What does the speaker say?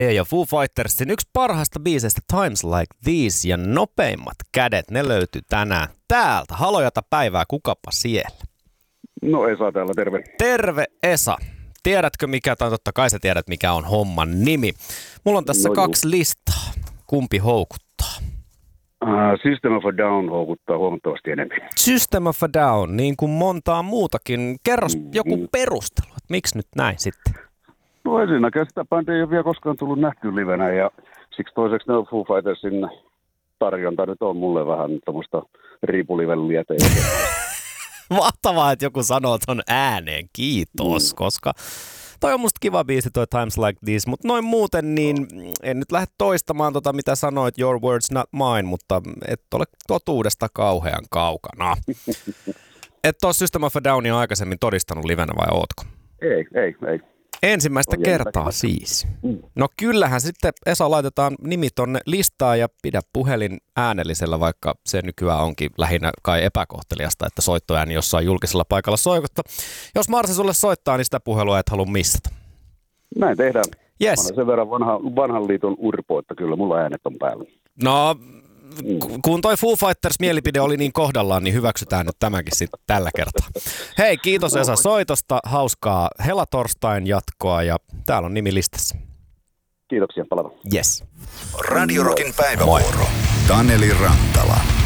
Ja Foo Fightersin yksi parhaista biiseistä Times Like These ja nopeimmat kädet, ne löytyy tänään täältä. Halojata päivää, kukapa siellä? No Esa täällä, terve. Terve Esa. Tiedätkö mikä, tai totta kai sä tiedät mikä on homman nimi. Mulla on tässä kaksi listaa. Kumpi houkuttaa? System of a Down houkuttaa huomattavasti enemmän. System of a Down, niin kuin montaa muutakin. Kerros joku perustelu, että miksi nyt näin sitten? No ensinnäkään sitä bändiä ei ole vielä koskaan tullut nähty livenä ja siksi toiseksi ne Foo Fightersin tarjonta nyt on mulle vähän tämmöistä riipulivelliä. Mahtavaa, että joku sanoo ton ääneen. Kiitos, koska toi on musta kiva biisi toi Times Like This, mutta noin muuten niin en nyt lähde toistamaan mitä sanoit, your words not mine, mutta et ole totuudesta kauhean kaukana. Et ole System of a Downia aikaisemmin todistanut livenä vai ootko? Ei. Ensimmäistä kertaa siis. No kyllähän sitten Esa laitetaan nimi tonne listaan ja pidä puhelin äänellisellä, vaikka se nykyään onkin lähinnä kai epäkohteliasta, että soittoääni jossain julkisella paikalla soikotta. Jos Marsi sulle soittaa, niin sitä puhelua et halua missata. Näin tehdään. Yes. Olen sen verran vanhan liiton urpo, että kyllä mulla äänet on päällä. No, kun toi Foo Fighters mielipide oli niin kohdallaan, niin hyväksytään nyt tämäkin sitten tällä kertaa. Hei, kiitos Esa soitosta, hauskaa helatorstain jatkoa ja täällä on nimi listassa. Kiitoksia, palataan. Yes. Radio Rockin päivävuoro. Taneli Rantala.